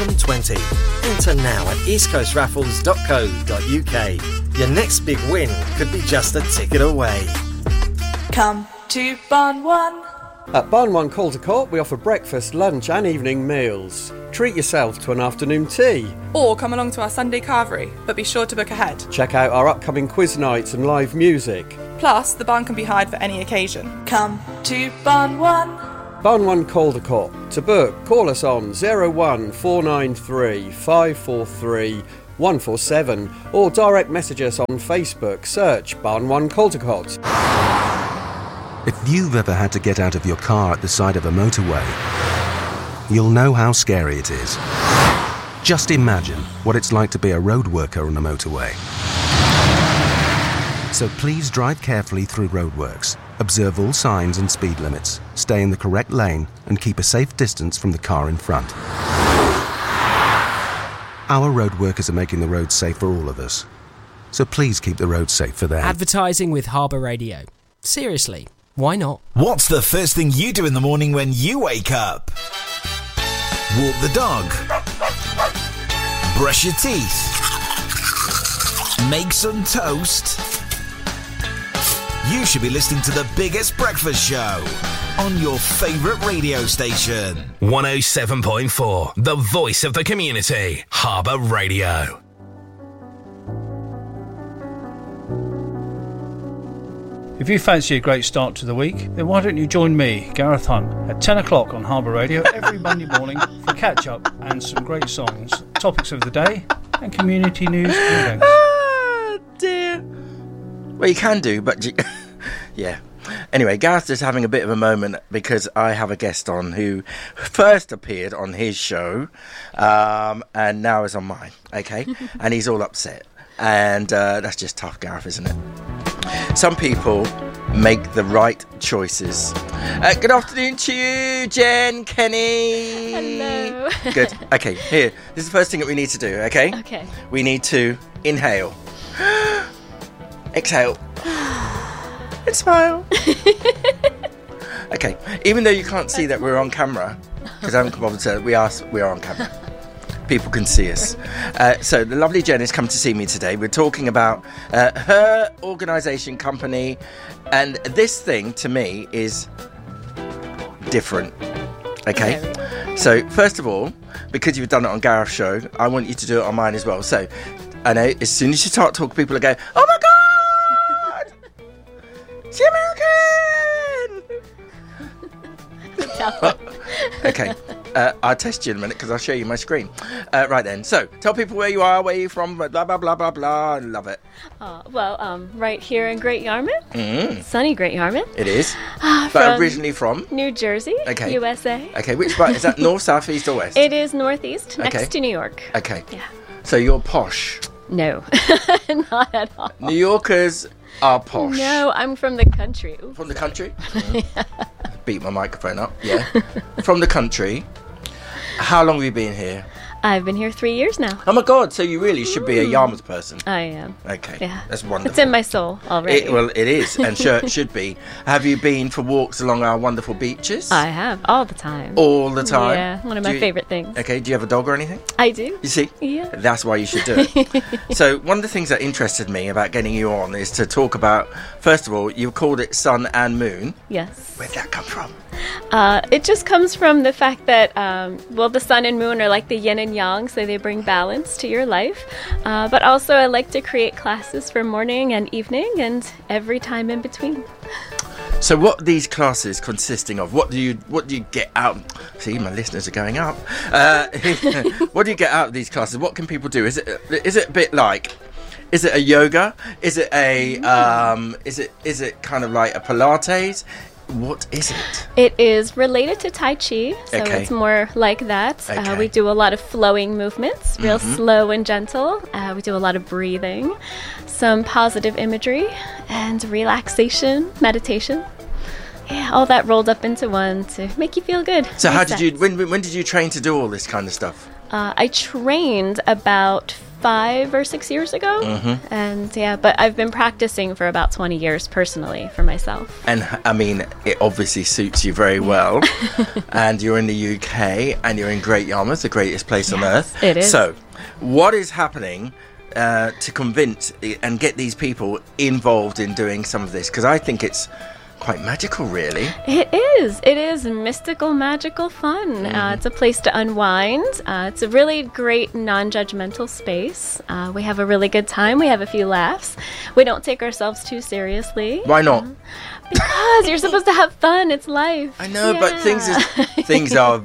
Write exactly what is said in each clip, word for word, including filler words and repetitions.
from twenty. Enter now at east coast raffles dot co dot uk. Your next big win could be just a ticket away. Come to Barn One. At Barn One Caldecott, we offer breakfast, lunch and evening meals. Treat yourself to an afternoon tea. Or come along to our Sunday carvery, but be sure to book ahead. Check out our upcoming quiz nights and live music. Plus, the barn can be hired for any occasion. Come to Barn One. Barn One Caldecott. To book, call us on oh one four nine three five four three one four seven or direct message us on Facebook. Search Barn One Caldecott. If you've ever had to get out of your car at the side of a motorway, you'll know how scary it is. Just imagine what it's like to be a road worker on a motorway. So please drive carefully through roadworks, observe all signs and speed limits, stay in the correct lane and keep a safe distance from the car in front. Our road workers are making the roads safe for all of us. So please keep the roads safe for them. Advertising with Harbour Radio. Seriously. Why not? What's the first thing you do in the morning when you wake up? Walk the dog. Brush your teeth. Make some toast. You should be listening to the biggest breakfast show on your favourite radio station. one oh seven point four, the voice of the community. Harbour Radio. If you fancy a great start to the week, then why don't you join me, Gareth Hunt, at ten o'clock on Harbour Radio every Monday morning for a catch-up and some great songs, topics of the day, and community news and events. Ah, dear. Well, you can do, but... You, yeah. Anyway, Gareth is having a bit of a moment because I have a guest on who first appeared on his show um, and now is on mine, okay? And he's all upset. And uh, that's just tough, Gareth, isn't it? Some people make the right choices. Uh, good afternoon to you, Jen, Kenny. Hello. Good. Okay, here. This is the first thing that we need to do, okay? Okay. We need to inhale. Exhale. And smile. Okay. Even though you can't see that we're on camera, because I haven't come over to we are, we are on camera. People can see us. Uh, so the lovely Jen has come to see me today. We're talking about uh, her organisation company, and this thing to me is different. Okay? So first of all, because you've done it on Gareth's show, I want you to do it on mine as well. So I know as soon as you start talking, people are going, "Oh my God, she's American!" Okay. Uh, I'll test you in a minute because I'll show you my screen. Uh, right then. So, tell people where you are, where you're from, blah, blah, blah, blah, blah. I love it. Uh, well, um, right here in Great Yarmouth. Mm. Sunny Great Yarmouth. It is. Uh, but originally from? New Jersey, okay. U S A. Okay, which part? Is that north, south, east or west? It is northeast, next okay. to New York. Okay. Yeah. So you're posh? No, not at all. New Yorkers are posh. No, I'm from the country. Oops, from the sorry. country? Mm. Yeah. Beat my microphone up, yeah. From the country. How long have you been here? I've been here three years now. Oh my God, so you really should be a Yarmouth person. I am. Okay, yeah. That's wonderful. It's in my soul already. It, well, it is, and sure it should be. Have you been for walks along our wonderful beaches? I have, all the time. All the time? Yeah, one of my you, favourite things. Okay, do you have a dog or anything? I do. You see? Yeah. That's why you should do it. So one of the things that interested me about getting you on is to talk about, first of all, you've called it Sun and Moon. Yes. Where'd that come from? Uh, it just comes from the fact that, um, well, the sun and moon are like the yin and yang, so they bring balance to your life. Uh, but also I like to create classes for morning and evening and every time in between. So what are these classes consisting of? What do you what do you get out? See, my listeners are going up. Uh, what do you get out of these classes? What can people do? Is it is it a bit like... Is it a yoga? Is it a um, is it is it kind of like a Pilates? What is it? It is related to Tai Chi, so okay. it's more like that. Okay. Uh, we do a lot of flowing movements, real mm-hmm. slow and gentle. Uh, we do a lot of breathing, some positive imagery, and relaxation, meditation. Yeah, all that rolled up into one to make you feel good. So nice how did set. you, when, when did you train to do all this kind of stuff? Uh, I trained about five or six years ago. Mm-hmm. And yeah, but I've been practicing for about twenty years personally for myself. And I mean, it obviously suits you very well. And you're in the U K and you're in Great Yarmouth, the greatest place yes, on earth. It is. So, what is happening uh, to convince and get these people involved in doing some of this? Because I think it's quite magical, really. It is. It is mystical, magical fun. Mm-hmm. Uh, it's a place to unwind. Uh, it's a really great non-judgmental space. Uh, we have a really good time. We have a few laughs. We don't take ourselves too seriously. Why not? Uh, because you're supposed to have fun. It's life. I know, yeah. but things is, things are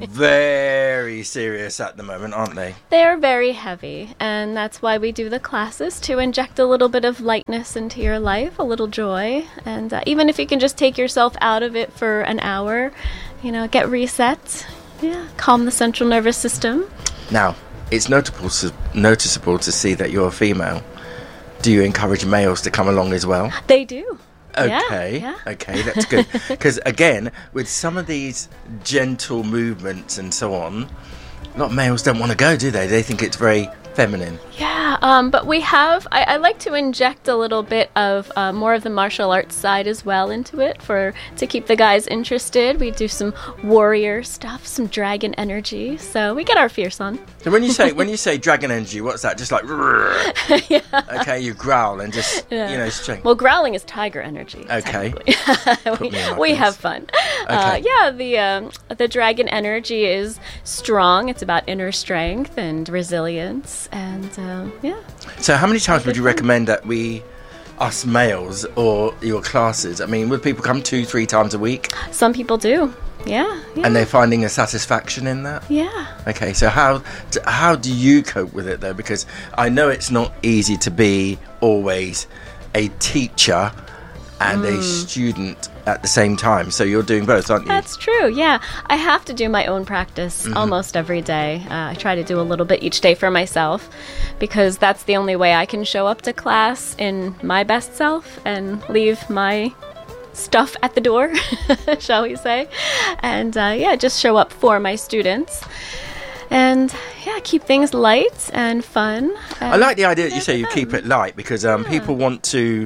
very serious at the moment, aren't they? They're very heavy, and that's why we do the classes, to inject a little bit of lightness into your life, a little joy. And uh, even if you can just take yourself out of it for an hour, you know, get reset, yeah, calm the central nervous system. Now, it's notable, noticeable to see that you're a female. Do you encourage males to come along as well? They do. Okay, yeah, yeah. okay, that's good. Because again, with some of these gentle movements and so on, a lot of males don't want to go, do they? They think it's very feminine. Yeah, um, but we have, I, I like to inject a little bit of uh, more of the martial arts side as well into it for to keep the guys interested. We do some warrior stuff, some dragon energy, so we get our fierce on. So when you say when you say dragon energy, what's that? Just like, yeah. Okay, you growl and just, yeah. you know, strength. Well, growling is tiger energy. Okay. we we have fun. Okay. Uh, yeah, the um, the dragon energy is strong. It's about inner strength and resilience, and um, yeah. So how many times would you recommend that we, us males, or your classes, I mean, would people come two, three times a week? Some people do. Yeah, yeah. And they're finding a satisfaction in that? Yeah. Okay, so how how do you cope with it, though? Because I know it's not easy to be always a teacher and mm. a student at the same time. So you're doing both, aren't you? That's true, yeah. I have to do my own practice mm-hmm. almost every day. Uh, I try to do a little bit each day for myself because that's the only way I can show up to class in my best self and leave my stuff at the door, shall we say. And uh, yeah, just show up for my students. And yeah, keep things light and fun. And I like the idea that you say you keep it light because um, yeah. people want to...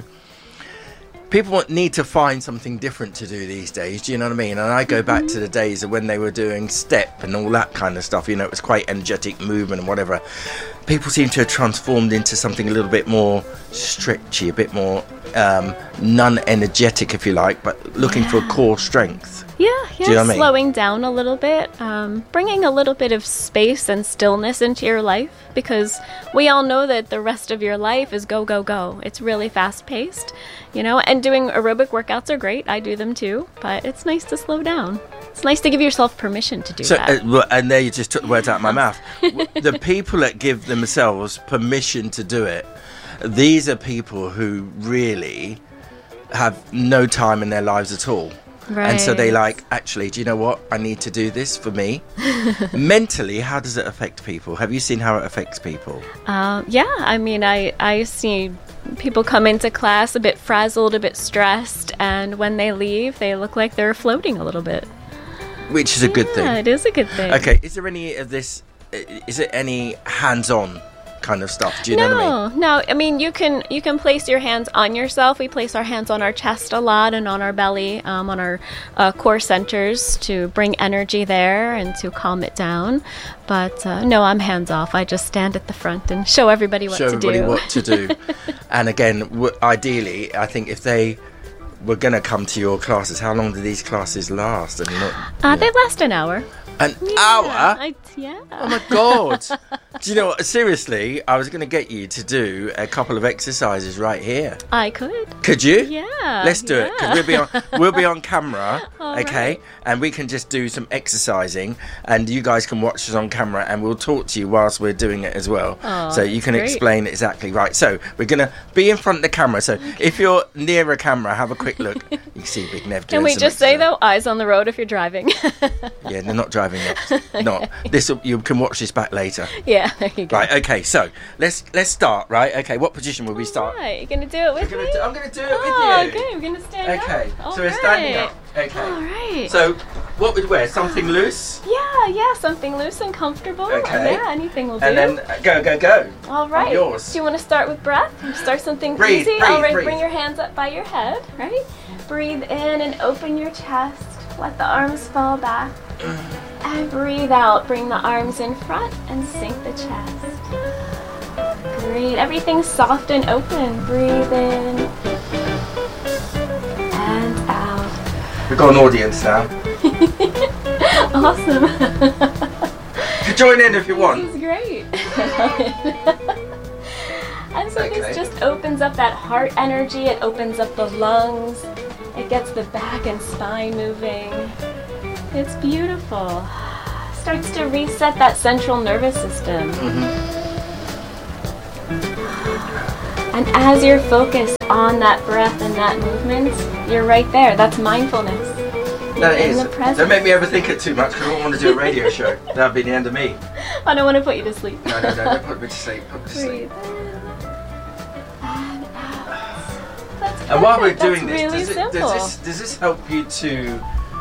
People want, need to find something different to do these days, do you know what I mean? And I go back to the days of when they were doing step and all that kind of stuff, you know, it was quite energetic movement and whatever. People seem to have transformed into something a little bit more stretchy, a bit more um, non-energetic, if you like, but looking yeah. for core strength. Yeah, yeah, you know what I mean? Slowing down a little bit, um, bringing a little bit of space and stillness into your life, because we all know that the rest of your life is go, go, go. It's really fast-paced, you know, and doing aerobic workouts are great. I do them too, but it's nice to slow down. It's nice to give yourself permission to do so, that. Uh, and there you just took the words out of my mouth. The people that give themselves permission to do it, these are people who really have no time in their lives at all. Right. And so they like, actually, do you know what? I need to do this for me. Mentally, how does it affect people? Have you seen how it affects people? Uh, yeah, I mean, I, I see people come into class a bit frazzled, a bit stressed, and when they leave, they look like they're floating a little bit. Which is a yeah, good thing. Yeah, it is a good thing. Okay, is there any of this, is it any hands-on kind of stuff? Do you no, know what I mean? No, I mean, you can you can place your hands on yourself. We place our hands on our chest a lot and on our belly, um, on our uh, core centers to bring energy there and to calm it down. But uh, no, I'm hands off. I just stand at the front and show everybody what show to everybody do. what to do. And again, w- ideally, I think if they were going to come to your classes, how long do these classes last? I mean, not, uh, they last an hour. An yeah, hour? I, yeah. Oh my God. Do you know what? Seriously, I was going to get you to do a couple of exercises right here. I could. Could you? Yeah. Let's do yeah. it, because we'll be on we'll be on camera, All okay? Right. And we can just do some exercising, and you guys can watch us on camera, and we'll talk to you whilst we're doing it as well. Oh, so you can great. explain exactly right. So we're going to be in front of the camera. So if you're near a camera, have a quick look. You can see Big Nev doing Can we some just say, exercise. though, eyes on the road if you're driving? Yeah, they're not driving yet. Not. This you can watch this back later. Yeah, there you go. Right, okay, so let's let's start, right? Okay, what position will we start? Right, you're going to do it with We're gonna me? do, I'm going to do it oh, with you. okay, we're going to stand Okay, up. so All we're standing right. up. Okay. All right. So what we'd wear? Something loose? Yeah, yeah, something loose and comfortable. Okay. Yeah, anything will do. And then uh, go, go, go. All right. I'm yours. Do you want to start with breath? Start something Breathe, easy. breathe, All right, breathe. bring your hands up by your head, right? Breathe in and open your chest. Let the arms fall back. And breathe out. Bring the arms in front and sink the chest. Breathe. Everything's soft and open. Breathe in and out. We've got an audience now. Awesome. You can join in if you want. This is great. And so Okay. this just opens up that heart energy. It opens up the lungs. It gets the back and spine moving. It's beautiful. Starts to reset that central nervous system. And as you're focused on that breath and that movement, you're right there. That's mindfulness. You're That in is. the present. Don't make me overthink it too much because I don't want to do a radio show. That'd be the end of me. I don't want to put you to sleep. No, no, no, don't put me to sleep. Put me to sleep. Breathe in and out. That's And while we're perfect. doing That's this, really does, it, simple. does this does this help you to?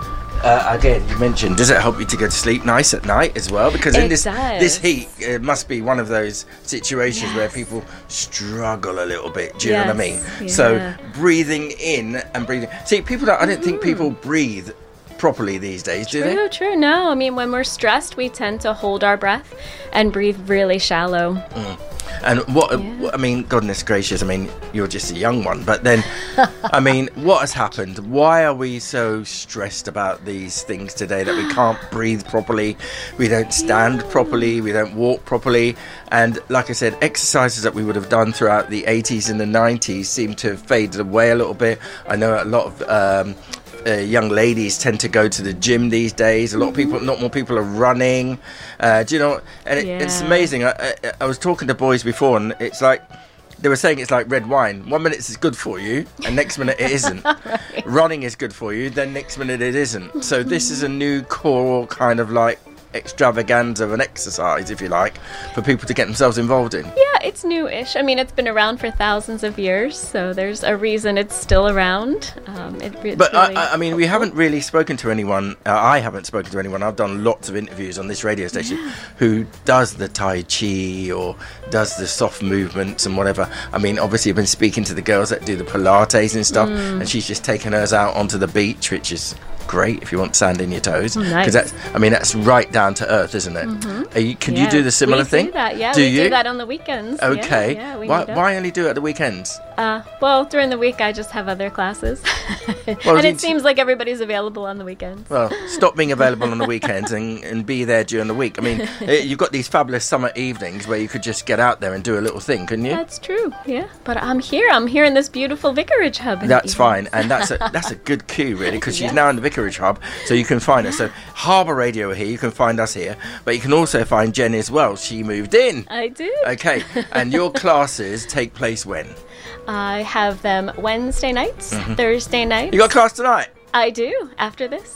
Uh, again, you mentioned, does it help you to go to sleep nice at night as well? Because in It this does. this heat, it must be one of those situations where people struggle a little bit. Do you know what I mean? Yes, So yeah. breathing in and breathing. See, people don't. I don't think people breathe properly these days, do they? True, true. No, I mean, when we're stressed, we tend to hold our breath and breathe really shallow. Mm. And what, I mean, goodness gracious, I mean, you're just a young one, but then, I mean, what has happened? Why are we so stressed about these things today that we can't breathe properly, we don't stand properly, we don't walk properly? And like I said, exercises that we would have done throughout the eighties and the nineties seem to have faded away a little bit. I know a lot of um, Uh, young ladies tend to go to the gym these days. A lot of people, not more people are running. Uh, do you know? And it, it's Yeah. amazing. I, I, I was talking to boys before, and it's like they were saying it's like red wine. One minute it's good for you, and next minute it isn't. Right. Running is good for you, then next minute it isn't. So this is a new core kind of like extravaganza of an exercise, if you like, for people to get themselves involved in. Yeah, it's new-ish. I mean, it's been around for thousands of years, so there's a reason it's still around. Um, it, it's But really I, I mean, we haven't really spoken to anyone. Uh, I haven't spoken to anyone. I've done lots of interviews on this radio station who does the Tai Chi or does the soft movements and whatever. I mean, obviously, I've been speaking to the girls that do the Pilates and stuff, Mm. and she's just taken hers out onto the beach, which is great if you want sand in your toes. Oh, nice. that's, I mean, that's right down to earth, isn't it? Mhm. Are you, can Yeah, you do the similar we thing? do that, yeah. Do we you? do that on the weekends. Yeah, Okay. Yeah, we why, meet up. why only do it at the weekends? Uh, well, during the week, I just have other classes. Well, and you- it seems like everybody's available on the weekends. Well, stop being available on the weekends and, and be there during the week. I mean, eh, you've got these fabulous summer evenings where you could just get out there and do a little thing, couldn't you? That's true, yeah. But I'm here. I'm here in this beautiful vicarage hub. in the That's evening. fine, and that's a that's a good cue, really, because she's Yes. now in the Vicarage Hub, so you can find her. So Harbour Radio are here, you can find us here, but you can also find Jen as well. She moved in. I do. Okay, and your classes take place when? I have them Wednesday nights, Mhm. Thursday nights. You got class tonight? I do, after this.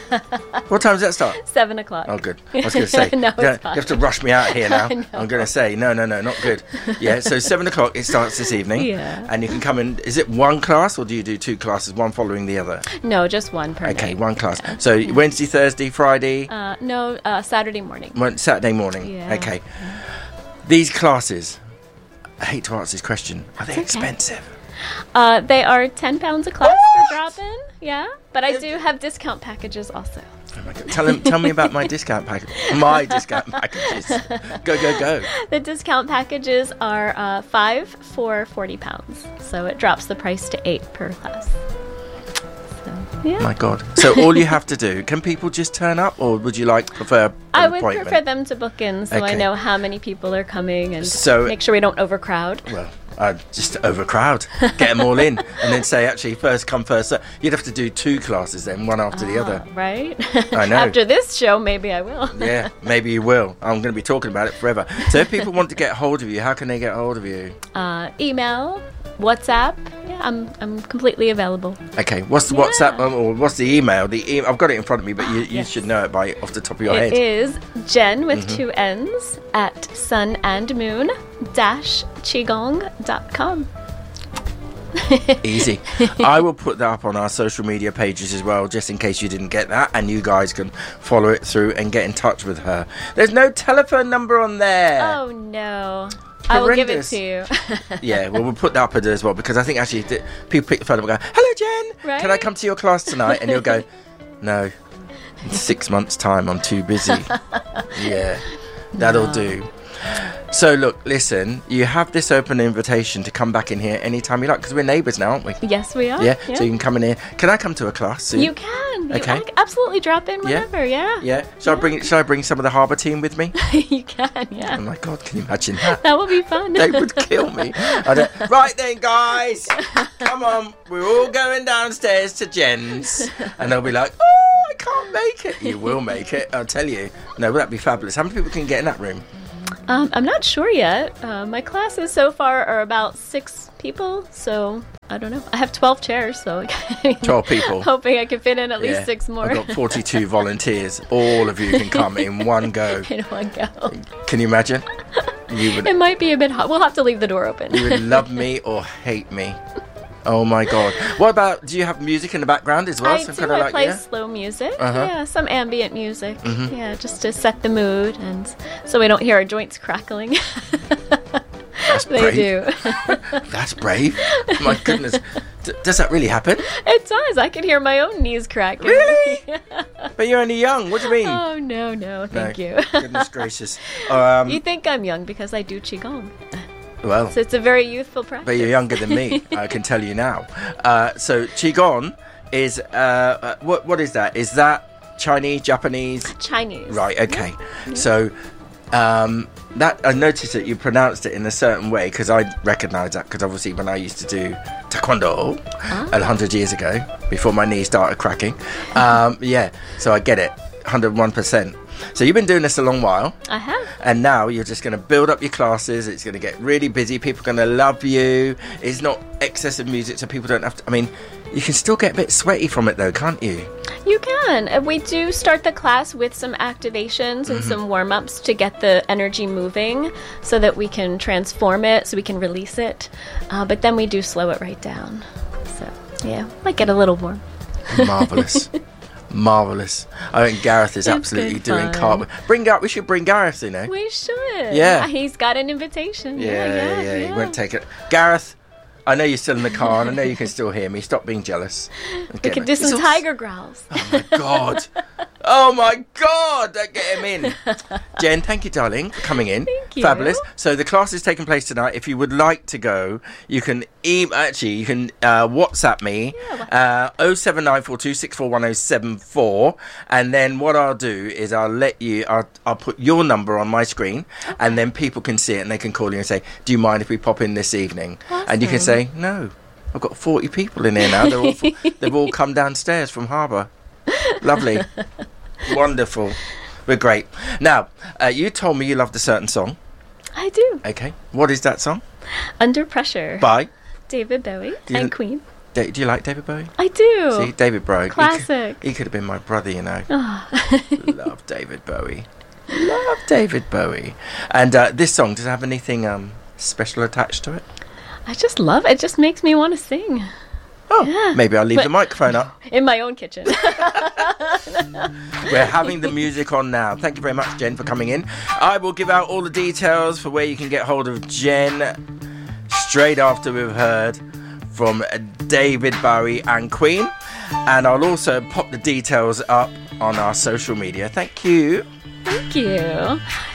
What time does that start? Seven o'clock. Oh, good. I was going to say, No, you, it's you fine. have to rush me out here now. I know. I'm going to say, no, no, no, not good. Yeah, so seven o'clock it starts this evening. Yeah. And you can come in. Is it one class or do you do two classes, one following the other? No, just one per Okay, night. one class. So Wednesday, Thursday, Friday, Uh, no, uh, Saturday morning. Mon- Saturday morning. Yeah. Okay. These classes, I hate to ask this question, are they It's okay. expensive? Uh, they are ten pounds a class for drop-in, yeah. But I do have discount packages also. Oh my God. Tell, him, tell me about my discount package. My discount packages. Go, go, go. The discount packages are uh, five for forty pounds, so it drops the price to eight per class. So, yeah. My God. So all you have to do, can people just turn up or would you like prefer an I would appointment? prefer them to book in, so I Okay. know how many people are coming and So- make sure we don't overcrowd. Well, I'd just overcrowd, get them all in, and then say, actually, first come, first serve. You'd have to do two classes then, one after the other. Ah, right? I know. After this show, maybe I will. Yeah, maybe you will. I'm going to be talking about it forever. So if people want to get hold of you, how can they get hold of you? Uh, email, WhatsApp. Yeah, I'm I'm completely available. Okay, what's the Yeah. WhatsApp um, or what's the email? The e- I've got it in front of me, but you, you Yes. should know it by off the top of your It head. is Jen with Mhm. two N's at sun and moon dash qigong dot com. Easy. I will put that up on our social media pages as well, just in case you didn't get that, and you guys can follow it through and get in touch with her. There's no telephone number on there. Oh no. I will give it to you. Yeah, well, we'll put that up as well, because I think actually th- people pick the phone up and go, hello, Jen, right? Can I come to your class tonight? And you'll go, no, in six months' time, I'm too busy. Yeah, that'll no. do. So, look, listen, you have this open invitation to come back in here anytime you like, because we're neighbours now, aren't we? Yes, we are. Yeah, yeah, so you can come in here. Can I come to a class soon? You can. Okay. You absolutely drop in whenever, yeah. Yeah. yeah. Shall, yeah. I bring, shall I bring some of the harbour team with me? You can, yeah. Oh, my God, can you imagine that? That would be fun. They would kill me. I don't, right then, guys, come on, we're all going downstairs to Jen's. And they'll be like, oh, I can't make it. You will make it, I'll tell you. No, would that be fabulous? How many people can get in that room? Um, I'm not sure yet. Uh, my classes so far are about six people, so I don't know. I have twelve chairs, so twelve people. Hoping I can fit in at least yeah. six more. I've got forty-two volunteers. All of you can come in one go. In one go. Can you imagine? You would, it might be a bit hot. We'll have to leave the door open. You would love me or hate me. Oh my God! What about? Do you have music in the background as well? I Some do. kind of I like, play yeah? slow music. Uh-huh. Yeah, some ambient music. Mm-hmm. Yeah, just to set the mood and so we don't hear our joints crackling. That's they brave. do. That's brave. My goodness, D- does that really happen? It does. I can hear my own knees cracking. Really? Yeah. But you're only young. What do you mean? Oh no, no, thank no. you. Goodness gracious. Um, you think I'm young because I do qigong. Well, so it's a very youthful practice. But you're younger than me, I can tell you now. Uh, so qigong is uh, uh, what? What is that? Is that Chinese, Japanese? Chinese. Right. Okay. Yeah. Yeah. So um, that I noticed that you pronounced it in a certain way because I recognise that because obviously when I used to do taekwondo a ah. hundred years ago before my knee started cracking, um, yeah. So I get it, one hundred one percent. So you've been doing this a long while. I have. And now you're just going to build up your classes. It's going to get really busy. People are going to love you. It's not excessive music, so people don't have to... I mean, you can still get a bit sweaty from it, though, can't you? You can. We do start the class with some activations and mm-hmm. some warm-ups to get the energy moving so that we can transform it, so we can release it. Uh, but then we do slow it right down. So, yeah, might get a little warm. Marvellous. Marvellous. I think Gareth is it's absolutely doing fun. cartwheel. Bring up. We should bring Gareth, you know. We should. Yeah. yeah. He's got an invitation. Yeah, yeah, yeah, yeah, yeah. yeah. He won't take it. Gareth, I know you're still in the car and I know you can still hear me. Stop being jealous. We can do some tiger growls. Oh my God. Oh my God. Don't get him in. Jen, thank you, darling, for coming in. Thank you. Fabulous. So the class is taking place tonight. If you would like to go, you can e- actually you can uh, WhatsApp me uh, oh seven nine four two six four one oh seven four, and then what I'll do is I'll let you. I'll, I'll put your number on my screen, okay. and then people can see it and they can call you and say, "Do you mind if we pop in this evening?" Awesome. And you can say, "No, I've got forty people in here now. They're all they've all come downstairs from Harbour. Lovely." Wonderful. We're great. Now, uh, you told me you loved a certain song. I do. Okay. What is that song? Under Pressure. By? David Bowie you, and Queen. Da- do you like David Bowie? I do. See, David Bowie. Classic. He could, he could have been my brother, you know. Oh. Love David Bowie. Love David Bowie. And uh, this song, does it have anything um, special attached to it? I just love it. It just makes me want to sing. Oh, yeah. Maybe I'll leave but, the microphone up. In my own kitchen. We're having the music on now. Thank you very much, Jen, for coming in. I will give out all the details for where you can get hold of Jen straight after we've heard from David Bowie and Queen. And I'll also pop the details up on our social media. Thank you. Thank you.